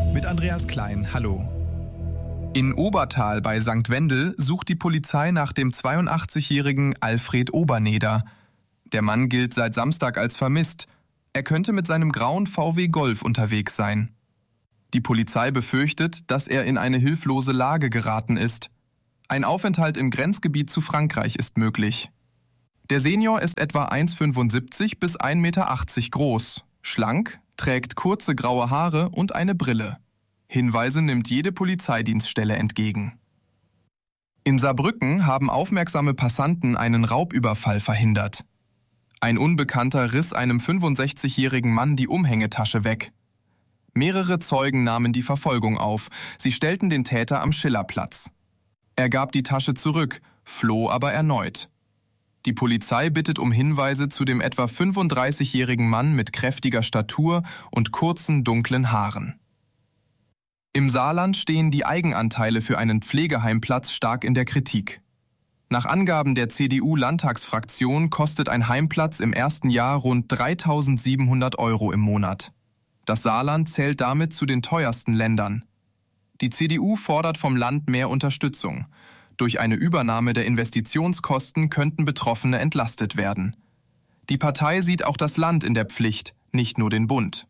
mit Andreas Klein. Hallo. In Obertal bei St. Wendel sucht die Polizei nach dem 82-jährigen Alfred Oberneder. Der Mann gilt seit Samstag als vermisst. Er könnte mit seinem grauen VW Golf unterwegs sein. Die Polizei befürchtet, dass er in eine hilflose Lage geraten ist. Ein Aufenthalt im Grenzgebiet zu Frankreich ist möglich. Der Senior ist etwa 1,75 bis 1,80 Meter groß, schlank, trägt kurze graue Haare und eine Brille. Hinweise nimmt jede Polizeidienststelle entgegen. In Saarbrücken haben aufmerksame Passanten einen Raubüberfall verhindert. Ein Unbekannter riss einem 65-jährigen Mann die Umhängetasche weg. Mehrere Zeugen nahmen die Verfolgung auf. Sie stellten den Täter am Schillerplatz. Er gab die Tasche zurück, floh aber erneut. Die Polizei bittet um Hinweise zu dem etwa 35-jährigen Mann mit kräftiger Statur und kurzen, dunklen Haaren. Im Saarland stehen die Eigenanteile für einen Pflegeheimplatz stark in der Kritik. Nach Angaben der CDU-Landtagsfraktion kostet ein Heimplatz im ersten Jahr rund 3.700 € im Monat. Das Saarland zählt damit zu den teuersten Ländern. Die CDU fordert vom Land mehr Unterstützung. Durch eine Übernahme der Investitionskosten könnten Betroffene entlastet werden. Die Partei sieht auch das Land in der Pflicht, nicht nur den Bund.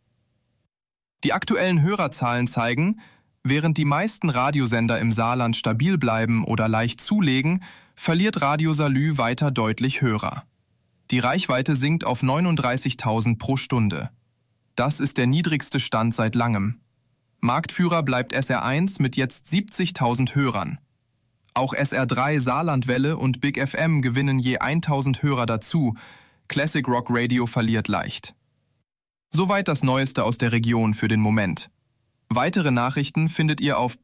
Die aktuellen Hörerzahlen zeigen, während die meisten Radiosender im Saarland stabil bleiben oder leicht zulegen, verliert Radio Salü weiter deutlich Hörer. Die Reichweite sinkt auf 39.000 pro Stunde. Das ist der niedrigste Stand seit langem. Marktführer bleibt SR1 mit jetzt 70.000 Hörern. Auch SR3 Saarlandwelle und Big FM gewinnen je 1.000 Hörer dazu. Classic Rock Radio verliert leicht. Soweit das Neueste aus der Region für den Moment. Weitere Nachrichten findet ihr auf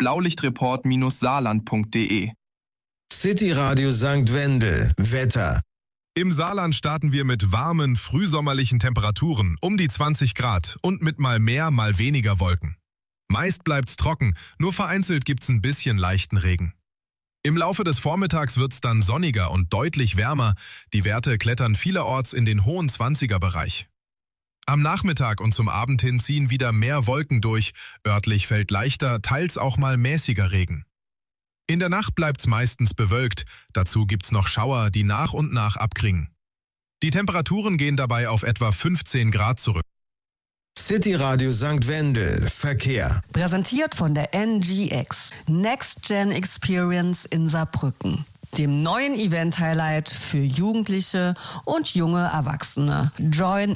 blaulichtreport-saarland.de. City Radio St. Wendel. Wetter. Im Saarland starten wir mit warmen, frühsommerlichen Temperaturen, um die 20 Grad und mit mal mehr, mal weniger Wolken. Meist bleibt's trocken, nur vereinzelt gibt's ein bisschen leichten Regen. Im Laufe des Vormittags wird's dann sonniger und deutlich wärmer. Die Werte klettern vielerorts in den hohen 20er-Bereich. Am Nachmittag und zum Abend hin ziehen wieder mehr Wolken durch. Örtlich fällt leichter, teils auch mal mäßiger Regen. In der Nacht bleibt's meistens bewölkt. Dazu gibt's noch Schauer, die nach und nach abklingen. Die Temperaturen gehen dabei auf etwa 15 Grad zurück. City Radio St. Wendel. Verkehr. Präsentiert von der NGX. Next Gen Experience in Saarbrücken. Dem neuen Event-Highlight für Jugendliche und junge Erwachsene. Join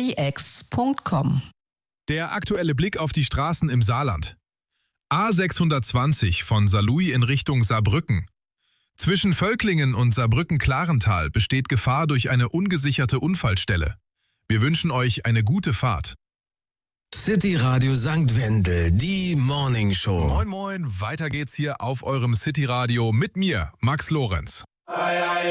ngx.com. Der aktuelle Blick auf die Straßen im Saarland. A620 von Saarlouis in Richtung Saarbrücken. Zwischen Völklingen und Saarbrücken-Klarental besteht Gefahr durch eine ungesicherte Unfallstelle. Wir wünschen euch eine gute Fahrt. City Radio St. Wendel, die Morning Show. Moin moin, weiter geht's hier auf eurem City Radio mit mir, Max Lorenz.